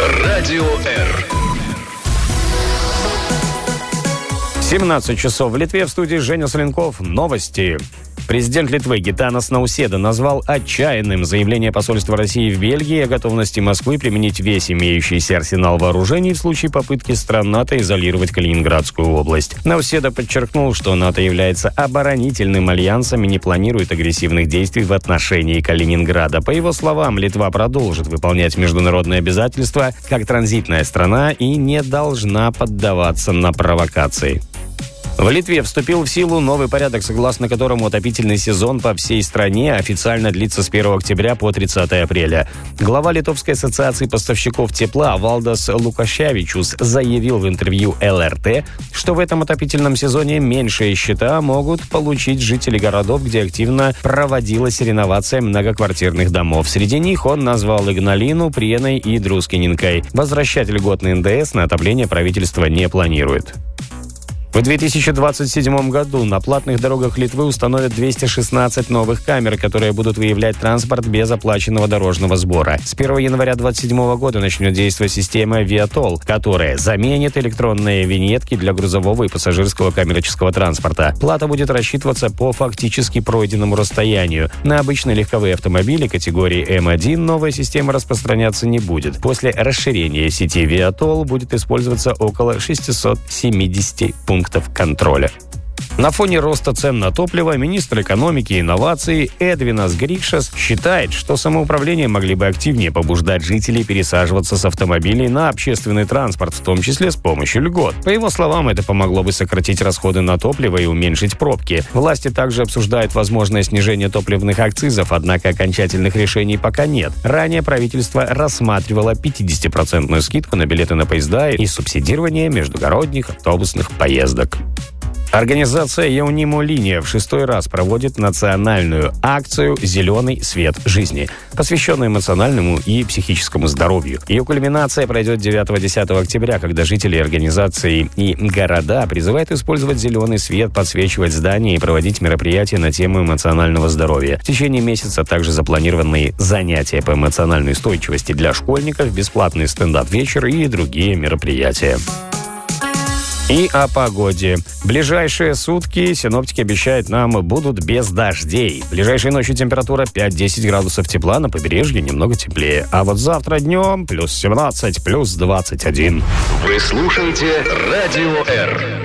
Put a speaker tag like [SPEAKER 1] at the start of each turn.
[SPEAKER 1] Радио Р.
[SPEAKER 2] 17 часов в Литве. В студии Женя Соленков. Новости. Президент Литвы Гитанас Науседа назвал отчаянным заявление посольства России в Бельгии о готовности Москвы применить весь имеющийся арсенал вооружений в случае попытки стран НАТО изолировать Калининградскую область. Науседа подчеркнул, что НАТО является оборонительным альянсом и не планирует агрессивных действий в отношении Калининграда. По его словам, Литва продолжит выполнять международные обязательства как транзитная страна и не должна поддаваться на провокации. В Литве вступил в силу новый порядок, согласно которому отопительный сезон по всей стране официально длится с 1 октября по 30 апреля. Глава Литовской ассоциации поставщиков тепла Валдас Лукашевичус заявил в интервью ЛРТ, что в этом отопительном сезоне меньшие счета могут получить жители городов, где активно проводилась реновация многоквартирных домов. Среди них он назвал Игналину, Преной и Друскининкой. Возвращать льготный НДС на отопление правительство не планирует. В 2027 году на платных дорогах Литвы установят 216 новых камер, которые будут выявлять транспорт без оплаченного дорожного сбора. С 1 января 2027 года начнет действовать система Viatol, которая заменит электронные виньетки для грузового и пассажирского коммерческого транспорта. Плата будет рассчитываться по фактически пройденному расстоянию. На обычные легковые автомобили категории М1 новая система распространяться не будет. После расширения сети Viatol будет использоваться около 670 пунктов контроля. На фоне роста цен на топливо министр экономики и инноваций Эдвинас Грикшас считает, что самоуправление могли бы активнее побуждать жителей пересаживаться с автомобилей на общественный транспорт, в том числе с помощью льгот. По его словам, это помогло бы сократить расходы на топливо и уменьшить пробки. Власти также обсуждают возможное снижение топливных акцизов, однако окончательных решений пока нет. Ранее правительство рассматривало 50% скидку на билеты на поезда и субсидирование междугородних автобусных поездок. Организация «Яунимо-линия» в 6-й раз проводит национальную акцию «Зеленый свет жизни», посвященную эмоциональному и психическому здоровью. Ее кульминация пройдет 9-10 октября, когда жители организации и города призывают использовать зеленый свет, подсвечивать здания и проводить мероприятия на тему эмоционального здоровья. В течение месяца также запланированы занятия по эмоциональной устойчивости для школьников, бесплатный стендап-вечер и другие мероприятия. И о погоде. Ближайшие сутки синоптики обещают нам будут без дождей. Ближайшей ночью температура 5-10 градусов тепла, на побережье немного теплее. А вот завтра днем плюс 17, плюс 21.
[SPEAKER 1] Вы слушаете Радио Р.